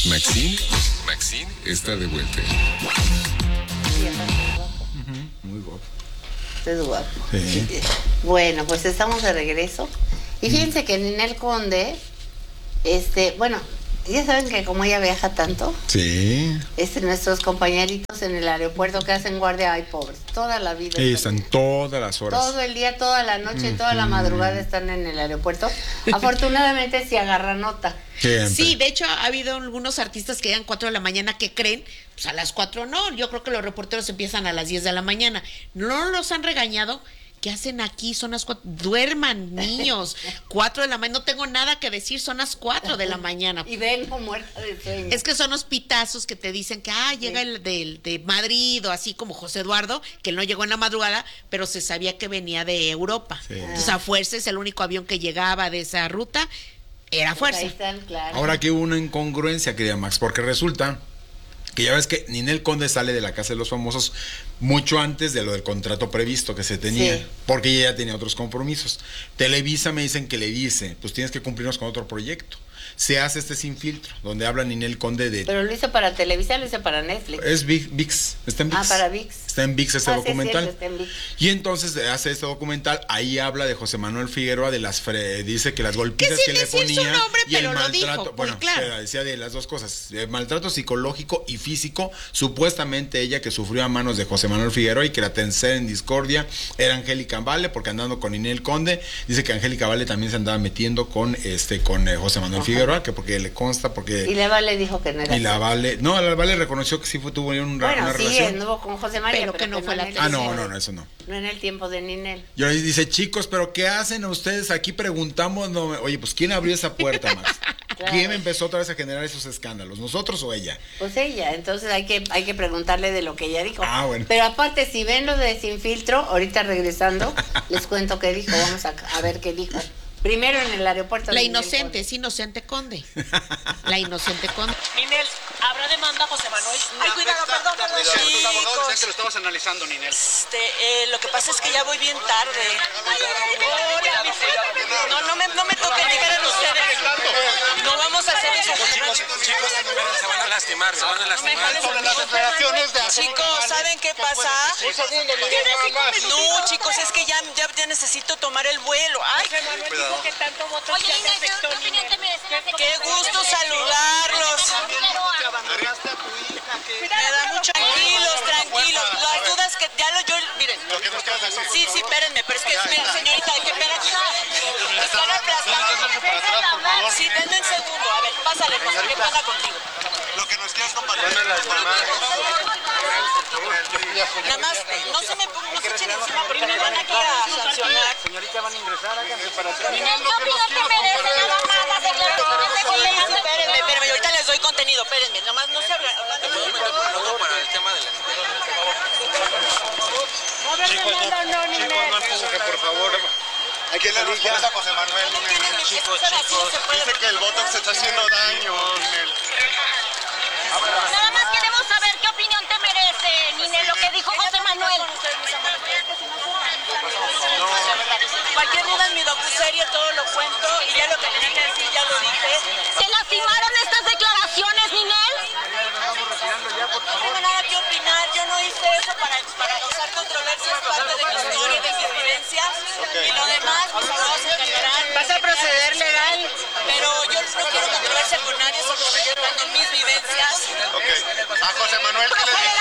Maxine está de vuelta. Muy guapo. Es guapo. Sí. Bueno, pues estamos de regreso. Y fíjense que Ninel Conde, bueno, ya saben que como ella viaja tanto, Sí. nuestros compañeritos en el aeropuerto que hacen guardia, ay, pobres, toda la vida. Ellos están todas las horas. Todo el día, toda la noche, toda la madrugada están en el aeropuerto. Afortunadamente sí agarra nota. Siempre. Sí, de hecho ha habido algunos artistas que llegan 4 de la mañana que creen, pues a las 4 no, yo creo que los reporteros empiezan a las 10 de la mañana. No los han regañado. ¿Qué hacen aquí? Son las 4. Duerman, niños. 4 de la mañana. No tengo nada que decir. Son las 4 de la mañana. Y vengo muerta de sueño. Es que son los pitazos que te dicen que llega el de Madrid o así como José Eduardo, que él no llegó en la madrugada, pero se sabía que venía de Europa. Sí. Entonces a fuerza es el único avión que llegaba de esa ruta. Era Pues fuerza. ahí están, claro. Ahora aquí hubo una incongruencia, querida Max, porque resulta que ya ves que Ninel Conde sale de la Casa de los Famosos mucho antes de lo del contrato previsto que se tenía, Sí. porque ella ya tenía otros compromisos. Televisa me dicen que le dice, pues tienes que cumplirnos con otro proyecto. Se hace Sin Filtro, donde habla Ninel Conde de... Pero lo hizo para Televisa, lo hizo para Netflix. Es VIX, está en VIX. Para VIX. Está en VIX este Sí, documental. es cierto, está en VIX. Y entonces hace este documental, ahí habla de José Manuel Figueroa, dice que las golpizas sin que le decir su ponía nombre, y el pero lo maltrato, dijo, muy bueno, claro. decía de las dos cosas, el maltrato psicológico y físico, supuestamente ella que sufrió a manos de José Manuel Figueroa y que la tercera en discordia era Angélica Vale, porque andando con Ninel Conde, dice que Angélica Vale también se andaba metiendo con José Manuel Figueroa, que porque le consta, porque... Y la Vale dijo que no era Y la Vale, no, la Vale reconoció que sí tuvo una bueno, sí, relación. anduvo con José María, Pero que no fue la en el Ah, tiempo no, eso no. No en el tiempo de Ninel. Y ahí dice, chicos, ¿pero qué hacen ustedes aquí? Preguntamos, oye, pues ¿quién abrió esa puerta, Max? Claro. ¿Quién empezó otra vez a generar esos escándalos? ¿Nosotros o ella? Pues ella, entonces hay que preguntarle de lo que ella dijo. Ah, bueno. Pero aparte, si ven lo de Sin Filtro, ahorita regresando, les cuento qué dijo. Vamos a ver qué dijo. Primero en el aeropuerto. La de inocente, Ninel es inocente Conde. La inocente Conde. Ninel, ¿habrá demanda José Manuel? Ay, cuidado, perdón. Tus abogados decían Chicos, que lo estabas analizando, Ninel. lo que pasa es que ya voy bien tarde. Hola, mi fe. No me toquen, digan ustedes. No vamos a hacer eso. Chicos, se van a lastimar, Sobre las declaraciones de Chicos, ¿saben qué pasa? Un segundo, Ninel, nada más. No, chicos, es que ya necesito tomar el vuelo. Ay, Cuidado. Oye, Inés, ¿qué opinión te merece la qué gusto saludarlos. Agarraste a tu hija, que... Me da mucho. Tranquilos. Las dudas que miren. Lo que nos quieras decir. Sí, espérenme, pero es que, miren, señorita, qué pena. Están aplastando. Por favor. Sí, denme un segundo. A ver, pásale, José, ¿qué pasa contigo? Lo que nos quieras compartir. Nada más, no se echen encima porque me van aquí a sancionar. Señorita, van a ingresar, háganse para atrás. Inés, ¿qué opinión te merece nada más las declaraciones de José Manuel? Espérenme, ahorita les doy contenido, espérenme, nada más no se hablan. Para el tema de la... Chicos, no empujen, por favor. Hay que darle respuesta a José Manuel. Chicos, dice que el botox se está haciendo daño. Nada más queremos saber qué opinión te merece, Ninel, lo que dijo José Manuel. Cualquier duda en mi docuserie, todo lo cuento y ya lo que tenía que decir ya lo dije. ¿Te lastimaron estas declaraciones, Ninel? No tengo nada que opinar, yo no hice eso para causar controversia, es parte de mi historia y de mis vivencias. Y lo demás, mis abogados se encargarán. ¿Vas a proceder legal? Pero yo no quiero controversia con nadie, solo estoy contando mis vivencias. Ok. A José Manuel, ¿qué le dice?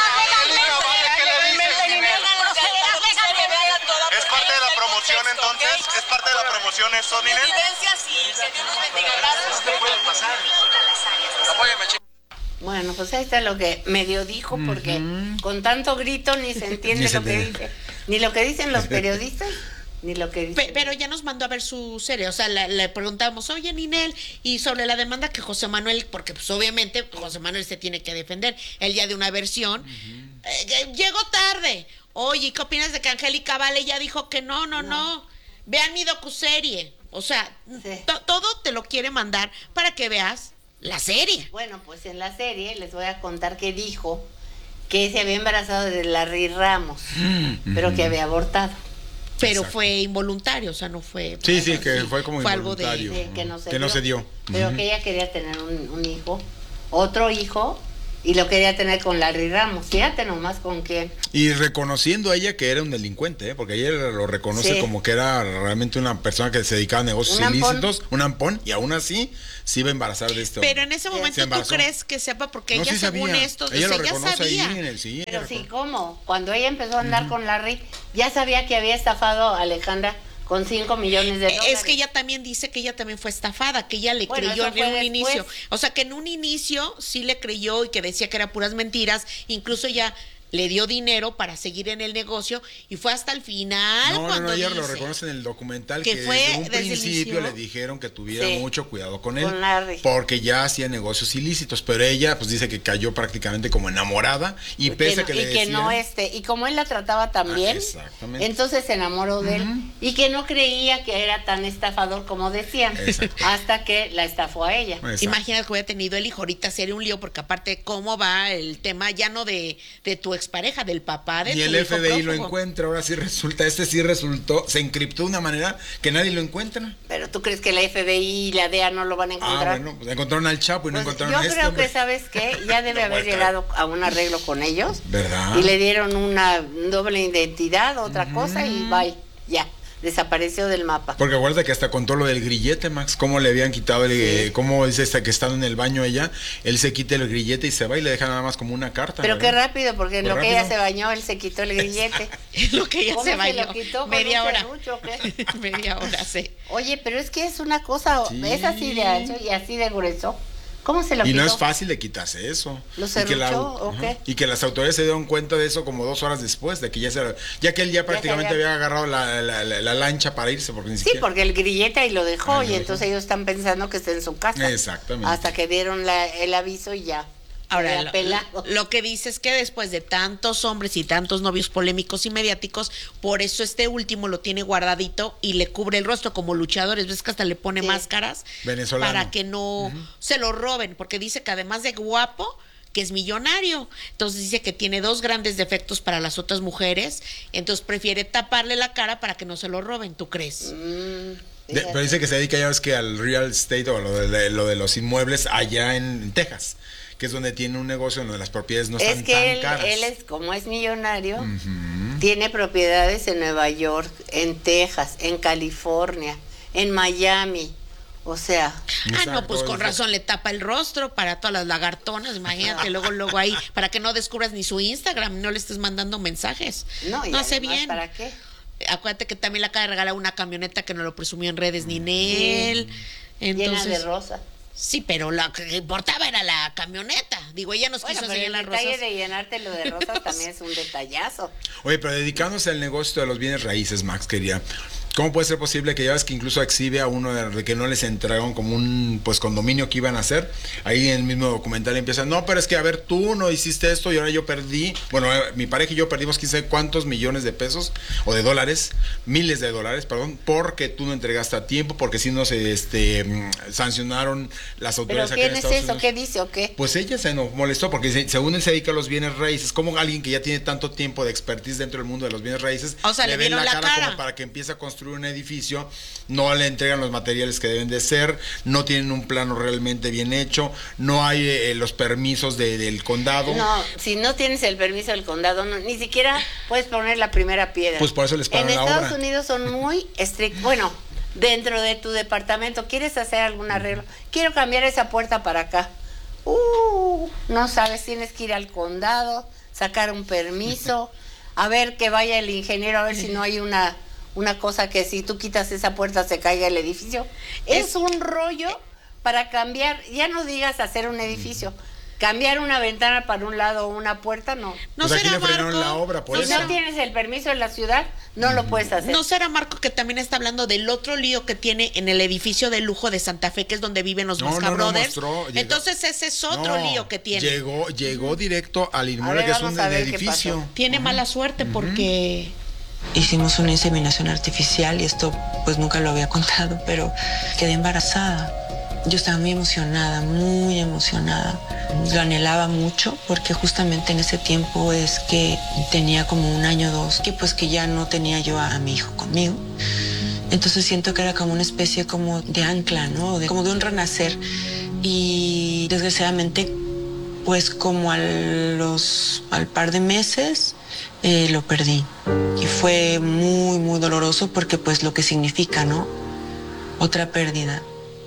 ¿Es parte de la promoción entonces? ¿Es parte de la promoción eso, Mis Ninel? vivencias y que Dios los bendiga. Gracias. Apóyame, chicos. Bueno, pues ahí está lo que medio dijo, porque con tanto grito ni se entiende Ni se lo que entiende. dice. Ni lo que dicen los periodistas, ni lo que dicen. Pero ya nos mandó a ver su serie, o sea, le preguntamos, oye, Ninel, y sobre la demanda que José Manuel, porque pues obviamente José Manuel se tiene que defender, él ya de una versión, llegó tarde. Oye, ¿qué opinas de que Angélica Vale ya dijo que no? Vean mi docuserie. O sea, Sí. todo te lo quiere mandar para que veas la serie. Bueno, pues en la serie les voy a contar que dijo que se había embarazado de Larry Ramos, pero que había abortado. Pero Exacto. fue involuntario, o sea, no fue... Sí, que fue como fue algo de... involuntario. Sí, que no se Que no se dio. Pero que ella quería tener un hijo otro hijo y lo quería tener con Larry Ramos. Fíjate nomás con quién. Y reconociendo a ella que era un delincuente, porque ella lo reconoce como que era realmente una persona que se dedicaba a negocios ilícitos, un ampón, y aún así se iba a embarazar de este hombre. Pero en ese momento tú crees que sepa, porque ella sí según sabía. esto, ella lo ya reconoce sabía. ahí en el sí. Pero sí, ¿cómo? Cuando ella empezó a andar con Larry, ya sabía que había estafado a Alejandra con 5 millones de dólares. Es que ella también dice que ella también fue estafada, que ella le creyó en un inicio. O sea, que en un inicio sí le creyó y que decía que eran puras mentiras. Incluso ya le dio dinero para seguir en el negocio y fue hasta el final cuando ella lo reconoce en el documental que fue desde un desde principio inicio, le dijeron que tuviera mucho cuidado con él, Larry, porque ya hacía negocios ilícitos, pero ella pues dice que cayó prácticamente como enamorada y pese a que le decían, y como él la trataba tan bien, entonces se enamoró de él y que no creía que era tan estafador como decían, hasta que la estafó a ella. Imagínate que hubiera tenido el hijo, ahorita sería un lío, porque aparte cómo va el tema ya no de tu expareja, del papá de tu hijo. Y el FBI lo encuentra, ahora sí resulta, sí resultó, se encriptó de una manera que nadie lo encuentra. Pero tú crees que la FBI y la DEA no lo van a encontrar. Bueno, pues encontraron al Chapo y no encontraron a este. Yo creo que, ¿sabes qué? Ya debe haber llegado a un arreglo con ellos. ¿Verdad? Y le dieron una doble identidad, otra cosa, y bye, ya. Desapareció del mapa. Porque acuérdate que hasta contó lo del grillete, Max, cómo le habían quitado cómo dice que estando en el baño ella, él se quita el grillete y se va y le deja nada más como una carta. Pero ¿verdad? Qué rápido, porque en lo que ella se bañó, él se quitó el grillete. En lo que ella se bañó. Se lo quitó media hora. Serrucho, media hora, sí. Oye, pero es que es una cosa, es así de ancho y así de grueso. ¿Cómo se lo quitó? Y no es fácil de quitarse eso. ¿Lo serruchó o qué? Y que las autoridades se dieron cuenta de eso como 2 horas después, de que ya que él ya prácticamente había agarrado la lancha para irse, porque ni siquiera... Sí, porque el grillete ahí lo dejó y entonces ellos están pensando que está en su casa. Exactamente. Hasta que dieron el aviso y ya. Ahora, lo que dice es que después de tantos hombres y tantos novios polémicos y mediáticos, por eso este último lo tiene guardadito y le cubre el rostro como luchadores. ¿Ves que hasta le pone máscaras? Venezolano. Para que no se lo roben, porque dice que además de guapo, que es millonario. Entonces dice que tiene 2 grandes defectos para las otras mujeres, entonces prefiere taparle la cara para que no se lo roben. ¿Tú crees? Pero dice que se dedica ya ves que al real estate o lo de los inmuebles allá en Texas, que es donde tiene un negocio donde las propiedades no están tan caras. Él es, como es millonario, tiene propiedades en Nueva York, en Texas, en California, en Miami. O sea... no, pues con razón le tapa el rostro para todas las lagartonas, imagínate, luego ahí, para que no descubras ni su Instagram, no le estés mandando mensajes. No hace bien. ¿Para qué? Acuérdate que también le acaba de regalar una camioneta que no lo presumió en redes ni en él. Entonces, llena de rosa. Sí, pero lo que importaba era la camioneta. Digo, ella nos quiso enseñar las rosas. El detalle de llenártelo de rosas también es un detallazo. Oye, pero dedicándose al negocio de los bienes raíces, Max, quería... ¿Cómo puede ser posible que ya ves que incluso exhibe a uno de que no les entregaron como un condominio que iban a hacer? Ahí en el mismo documental empieza, no, pero es que a ver, tú no hiciste esto y ahora yo perdí, mi pareja y yo perdimos 15 cuántos millones de pesos o de dólares, miles de dólares, perdón, porque tú no entregaste a tiempo, porque si no se sancionaron las autoridades. ¿Pero quién es eso? ¿Qué dice o qué? Pues ella se nos molestó porque según él se dedica a los bienes raíces, como alguien que ya tiene tanto tiempo de expertise dentro del mundo de los bienes raíces, o sea, le ven la cara como para que empiece a construir un edificio, no le entregan los materiales que deben de ser, no tienen un plano realmente bien hecho, no hay los permisos del condado. No, si no tienes el permiso del condado, ni siquiera puedes poner la primera piedra. Pues por eso les pagan la obra. En Estados Unidos son muy estrictos. Bueno, dentro de tu departamento, ¿quieres hacer algún arreglo? Quiero cambiar esa puerta para acá. No sabes, tienes que ir al condado, sacar un permiso, a ver que vaya el ingeniero, a ver si no hay una cosa que si tú quitas esa puerta se caiga el edificio. Es un rollo para cambiar, ya no digas hacer un edificio, cambiar una ventana para un lado o una puerta, no. Pues aquí le frenaron la obra, por eso. Si no tienes el permiso de la ciudad, no lo puedes hacer. ¿No será Marco que también está hablando del otro lío que tiene en el edificio de lujo de Santa Fe, que es donde viven los Mosca Brothers? Entonces ese es otro lío que tiene. Llegó directo al inmueble, que es un edificio. Tiene mala suerte porque... Hicimos una inseminación artificial y esto pues nunca lo había contado, pero quedé embarazada. Yo estaba muy emocionada, Lo anhelaba mucho porque justamente en ese tiempo es que tenía como 1 año o 2, que ya no tenía yo a mi hijo conmigo. Entonces siento que era como una especie como de ancla, ¿no? Como de un renacer. Y desgraciadamente pues como al par de meses lo perdí. Y fue muy, muy doloroso porque pues lo que significa, ¿no? Otra pérdida.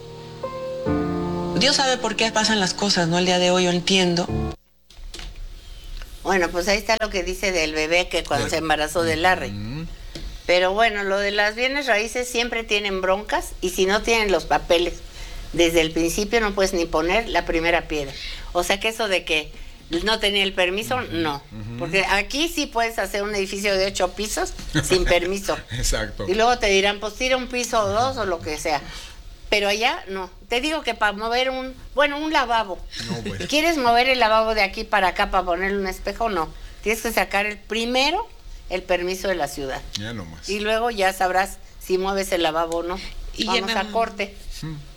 Dios sabe por qué pasan las cosas, ¿no? El día de hoy yo entiendo. Bueno, pues ahí está lo que dice del bebé que cuando se embarazó de Larry. Pero bueno, lo de las bienes raíces siempre tienen broncas y si no tienen los papeles desde el principio no puedes ni poner la primera piedra. O sea que eso de que no tenía el permiso, no. Porque aquí sí puedes hacer un edificio de 8 pisos sin permiso. Exacto. Y luego te dirán, pues tira un piso o 2 o lo que sea. Pero allá no. Te digo que para mover un lavabo. No, bueno. ¿Y quieres mover el lavabo de aquí para acá para ponerle un espejo? No. Tienes que sacar primero el permiso de la ciudad. Ya nomás. Y luego ya sabrás si mueves el lavabo o no. Y Vamos a corte.